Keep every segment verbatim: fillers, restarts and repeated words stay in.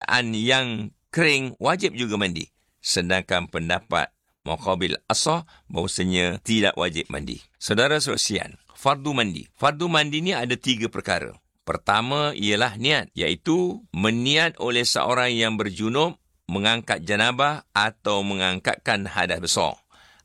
keadaan yang kering, wajib juga mandi. Sedangkan pendapat Muqabil Asah bahawasanya tidak wajib mandi. Saudara sekalian, fardu mandi. Fardu mandi ni ada tiga perkara. Pertama ialah niat, iaitu meniat oleh seorang yang berjunub mengangkat janabah atau mengangkatkan hadas besar,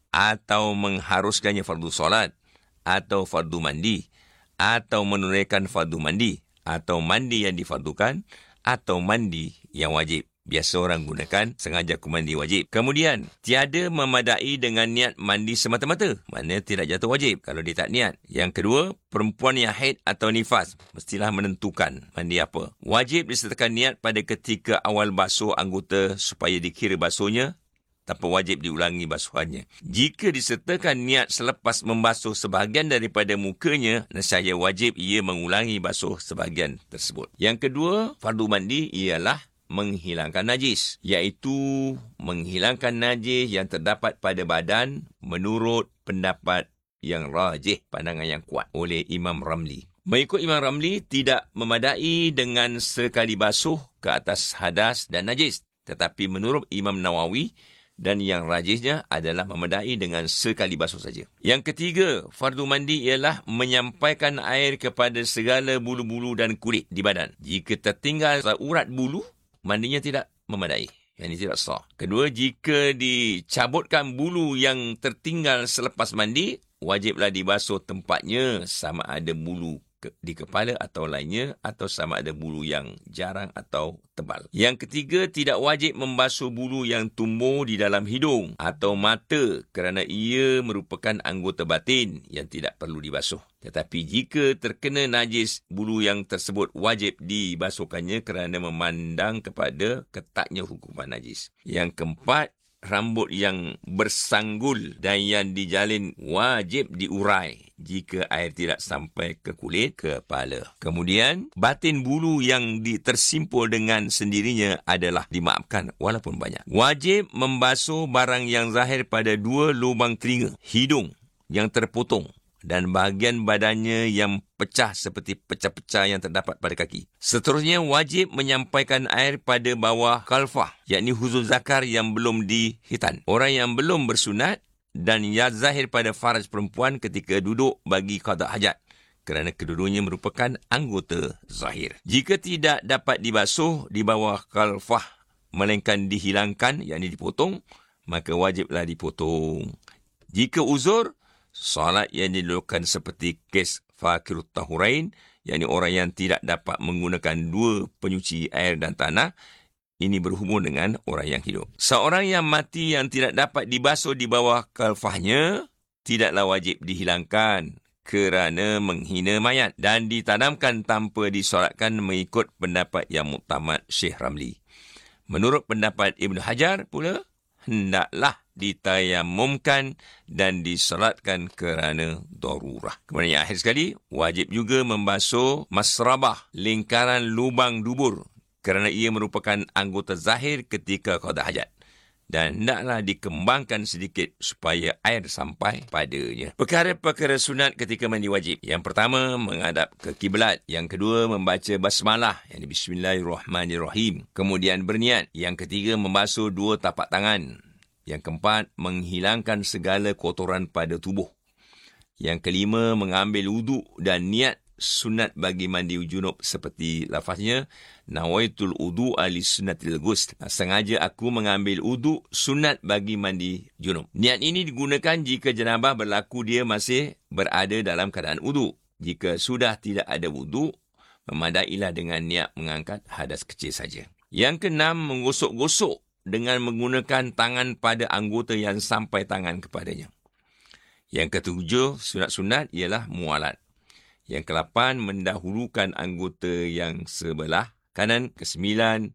atau mengharuskannya fardu solat, atau fardu mandi, atau menunaikan fardu mandi, atau mandi yang difardukan, atau mandi yang wajib. Biasa orang gunakan sengaja aku mandi wajib. Kemudian, tiada memadai dengan niat mandi semata-mata. Maknanya tidak jatuh wajib kalau dia tak niat. Yang kedua, perempuan yang haid atau nifas mestilah menentukan mandi apa. Wajib disertakan niat pada ketika awal basuh anggota supaya dikira basuhnya, tanpa wajib diulangi basuhannya. Jika disertakan niat selepas membasuh sebahagian daripada mukanya, nescaya wajib ia mengulangi basuh sebahagian tersebut. Yang kedua, fardu mandi ialah menghilangkan najis, iaitu menghilangkan najis yang terdapat pada badan menurut pendapat yang rajih, pandangan yang kuat oleh Imam Ramli. Mengikut Imam Ramli, tidak memadai dengan sekali basuh ke atas hadas dan najis. Tetapi menurut Imam Nawawi, dan yang rajihnya adalah memadai dengan sekali basuh saja. Yang ketiga, fardu mandi ialah menyampaikan air kepada segala bulu-bulu dan kulit di badan. Jika tertinggal urat bulu, mandinya tidak memadai. Yang ini tidak sah. Kedua, jika dicabutkan bulu yang tertinggal selepas mandi, wajiblah dibasuh tempatnya, sama ada bulu di kepala atau lainnya, atau sama ada bulu yang jarang atau tebal. Yang ketiga, tidak wajib membasuh bulu yang tumbuh di dalam hidung atau mata kerana ia merupakan anggota batin yang tidak perlu dibasuh. Tetapi jika terkena najis, bulu yang tersebut wajib dibasuhkannya kerana memandang kepada ketatnya hukuman najis. Yang keempat, rambut yang bersanggul dan yang dijalin wajib diurai jika air tidak sampai ke kulit kepala. Kemudian, batin bulu yang tersimpul dengan sendirinya adalah dimaafkan walaupun banyak. Wajib membasuh barang yang zahir pada dua lubang telinga, hidung yang terpotong, dan bahagian badannya yang pecah seperti pecah-pecah yang terdapat pada kaki. Seterusnya, wajib menyampaikan air pada bawah kalfah, yakni huzul zakar yang belum dihitan. Orang yang belum bersunat dan yang zahir pada faraj perempuan ketika duduk bagi qada hajat, kerana kedudukannya merupakan anggota zahir. Jika tidak dapat dibasuh di bawah kalfah, melainkan dihilangkan, yakni dipotong, maka wajiblah dipotong. Jika uzur, solat yang dilakukan seperti kes fakirut tahurain, yakni orang yang tidak dapat menggunakan dua penyuci air dan tanah, ini berhubung dengan orang yang hidup. Seorang yang mati yang tidak dapat dibasuh di bawah kalfahnya, tidaklah wajib dihilangkan kerana menghina mayat dan ditanamkan tanpa disolatkan mengikut pendapat yang muktamad Syekh Ramli. Menurut pendapat Ibn Hajar pula, hendaklah ditayamumkan dan disolatkan kerana darurah. Kemudian yang akhir sekali, wajib juga membasuh masrabah, lingkaran lubang dubur, kerana ia merupakan anggota zahir ketika qada hajat, dan hendaklah dikembangkan sedikit supaya air sampai padanya. Perkara-perkara sunat ketika mandi wajib. Yang pertama, menghadap ke kiblat. Yang kedua, membaca basmalah, yang bismillahirrahmanirrahim. Kemudian berniat. Yang ketiga, membasuh dua tapak tangan. Yang keempat, menghilangkan segala kotoran pada tubuh. Yang kelima, mengambil wuduk dan niat sunat bagi mandi junub seperti lafaznya, nawaitul wudu'a li sunnatil ghusl. Sengaja aku mengambil wuduk sunat bagi mandi junub. Niat ini digunakan jika janabah berlaku dia masih berada dalam keadaan wuduk. Jika sudah tidak ada wuduk, memadailah dengan niat mengangkat hadas kecil saja. Yang keenam, menggosok-gosok dengan menggunakan tangan pada anggota yang sampai tangan kepadanya. Yang ketujuh, sunat-sunat ialah mualat. Yang kelapan, mendahulukan anggota yang sebelah kanan. Kesembilan,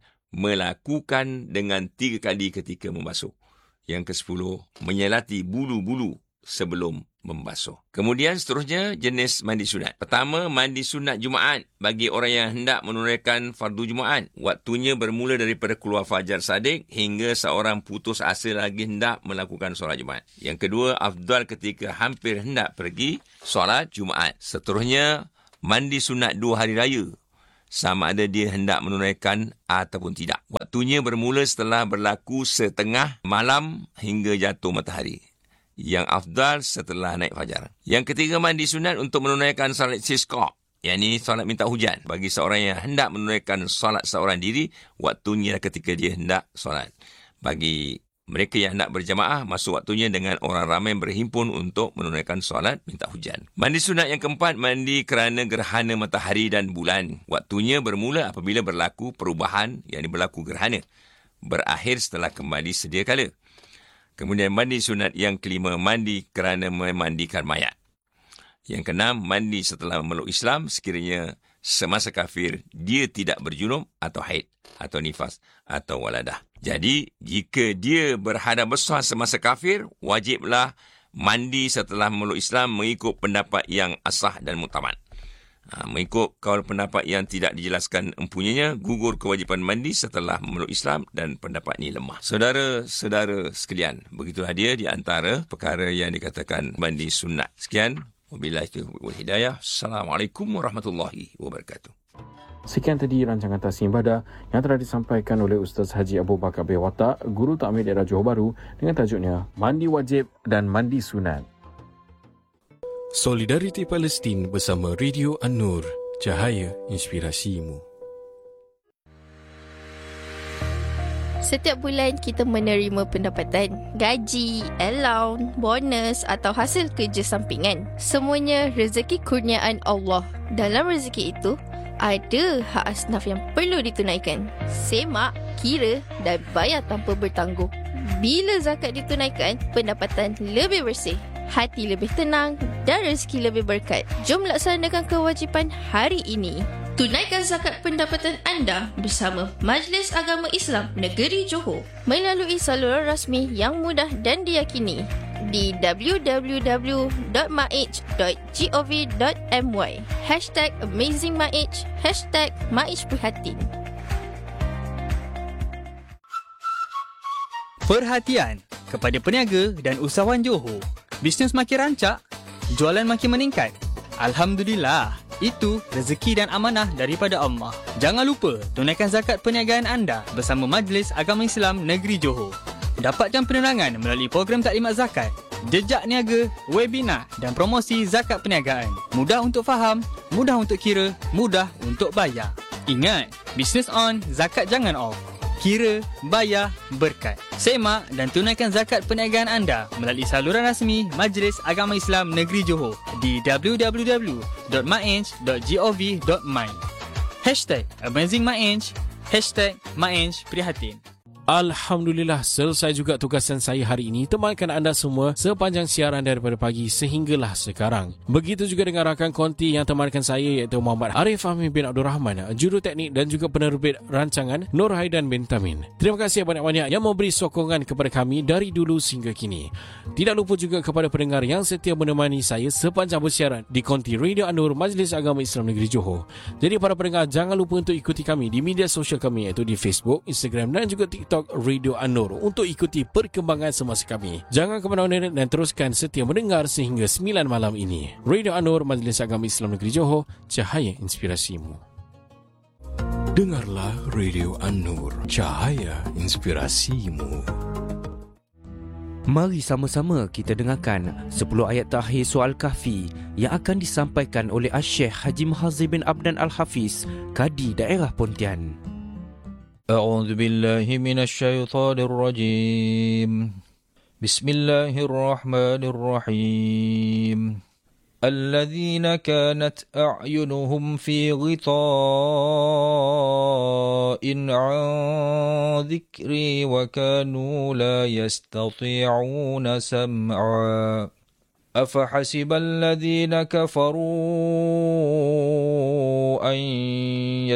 melakukan dengan tiga kali ketika membasuh. Yang kesepuluh, menyelati bulu-bulu sebelum membasuh. Kemudian seterusnya, jenis mandi sunat. Pertama, mandi sunat Jumaat bagi orang yang hendak menunaikan fardu Jumaat. Waktunya bermula daripada keluar fajar sadiq hingga seorang putus asa lagi hendak melakukan solat Jumaat. Yang kedua, afdal ketika hampir hendak pergi solat Jumaat. Seterusnya, mandi sunat dua hari raya, sama ada dia hendak menunaikan ataupun tidak. Waktu Waktunya bermula setelah berlaku setengah malam hingga jatuh matahari. Yang afdal setelah naik fajar. Yang ketiga, mandi sunat untuk menunaikan salat istisqa, yakni solat minta hujan. Bagi seorang yang hendak menunaikan solat seorang diri, waktunya ketika dia hendak solat. Bagi mereka yang hendak berjamaah, masuk waktunya dengan orang ramai berhimpun untuk menunaikan solat minta hujan. Mandi sunat yang keempat, mandi kerana gerhana matahari dan bulan. Waktunya bermula apabila berlaku perubahan, yakni berlaku gerhana. Berakhir setelah kembali sedia kala. Kemudian mandi sunat yang kelima, mandi kerana memandikan mayat. Yang keenam, mandi setelah memeluk Islam sekiranya semasa kafir dia tidak berjunub atau haid atau nifas atau waladah. Jadi, jika dia berhadas besar semasa kafir, wajiblah mandi setelah memeluk Islam mengikut pendapat yang asah dan muktamad. Ha, mengikut kaul pendapat yang tidak dijelaskan empunyanya, gugur kewajipan mandi setelah memeluk Islam dan pendapat ini lemah. Saudara-saudara sekalian, begitulah dia di antara perkara yang dikatakan mandi sunat. Sekian, wabillahi taufiq wal hidayah. Assalamualaikum warahmatullahi wabarakatuh. Sekian tadi rancangan Tasnim Ibadah yang telah disampaikan oleh Ustaz Haji Abu Bakar bin Watak, Guru Takmir Daerah Johor Bahru dengan tajuknya Mandi Wajib dan Mandi Sunat. Solidariti Palestin bersama Radio An-Nur, cahaya inspirasimu. Setiap bulan kita menerima pendapatan, gaji, allowance, bonus atau hasil kerja sampingan. Semuanya rezeki kurniaan Allah. Dalam rezeki itu, ada hak asnaf yang perlu ditunaikan. Semak, kira dan bayar tanpa bertangguh. Bila zakat ditunaikan, pendapatan lebih bersih, hati lebih tenang dan rezeki lebih berkat. Jom laksanakan kewajipan hari ini. Tunaikan zakat pendapatan anda bersama Majlis Agama Islam Negeri Johor melalui saluran rasmi yang mudah dan diyakini di w w w dot maij dot gov dot my. Hashtag AmazingMaij, Hashtag Maij Prihatin. Perhatian kepada peniaga dan usahawan Johor. Bisnes makin rancak, jualan makin meningkat. Alhamdulillah, itu rezeki dan amanah daripada Allah. Jangan lupa tunaikan zakat perniagaan anda bersama Majlis Agama Islam Negeri Johor. Dapatkan penerangan melalui program taklimat zakat, jejak niaga, webinar dan promosi zakat perniagaan. Mudah untuk faham, mudah untuk kira, mudah untuk bayar. Ingat, bisnes on, zakat jangan off. Kira, bayar, berkat. Semak dan tunaikan zakat perniagaan anda melalui saluran rasmi Majlis Agama Islam Negeri Johor di w w w dot maij dot gov dot my. Hashtag AmazingMaij, Hashtag Maij Prihatin. Alhamdulillah, selesai juga tugasan saya hari ini. Temankan anda semua sepanjang siaran daripada pagi sehinggalah sekarang. Begitu juga dengan rakan konti yang temankan saya iaitu Muhammad Arif Fahmi bin Abdul Rahman, juru teknik dan juga penerbit rancangan Nur Haidan bin Tamin. Terima kasih banyak-banyak yang memberi sokongan kepada kami dari dulu sehingga kini. Tidak lupa juga kepada pendengar yang setia menemani saya sepanjang bersiaran di konti Radio An-Nur Majlis Agama Islam Negeri Johor. Jadi para pendengar, jangan lupa untuk ikuti kami di media sosial kami iaitu di Facebook, Instagram dan juga TikTok Radio An-Nur untuk ikuti perkembangan semasa kami. Jangan ke mana-mana dan teruskan setia mendengar sehingga sembilan malam ini. Radio An-Nur Majlis Agama Islam Negeri Johor, cahaya inspirasimu. Dengarlah Radio An-Nur, cahaya inspirasimu. Mari sama-sama kita dengarkan sepuluh ayat terakhir Surah Al-Kahfi yang akan disampaikan oleh Asy-Syeikh Haji Muhazir bin Abdan Al-Hafiz, Kadi Daerah Pontian. أعوذ بالله من الشيطان الرجيم بسم الله الرحمن الرحيم الذين كانت أعينهم في غطاء عن ذكري وكانوا لا يستطيعون سمعا أفحسب الذين كفروا أن